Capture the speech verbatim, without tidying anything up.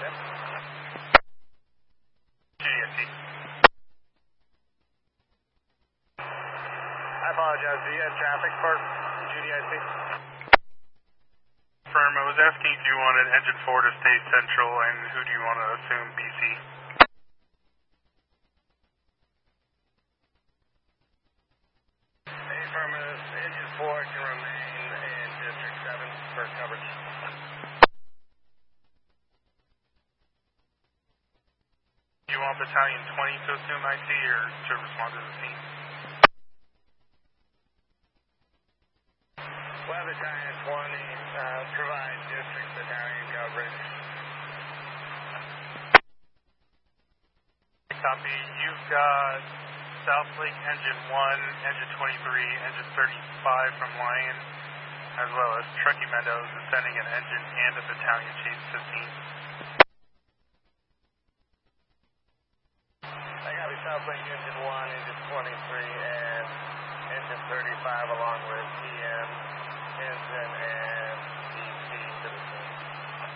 ten. G D S C. I apologize, do you have traffic for G D S C? Firm, I was asking if you wanted engine four to stay central, and who do you want to assume B C? Affirmative, engine four can remain in District seven for coverage. Do you want Battalion twenty to assume I C or to respond to the scene? Well, Battalion twenty, uh, provide District Battalion coverage. Copy. You've got South Lake Engine one, Engine twenty-three, Engine thirty-five from Lion, as well as Truckee Meadows is sending an engine and a battalion chase to scene. I copy South Lake Engine one, Engine twenty-three, and Engine thirty-five along with E